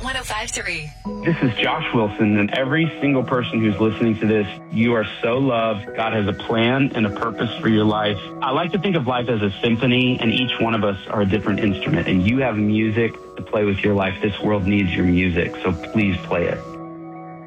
105.3. This is Josh Wilson, and every single person who's listening to this, you are so loved. God has a plan and a purpose for your life. I like to think of life as a symphony, and each one of us are a different instrument, and you have music to play with your life. This world needs your music, so please play it.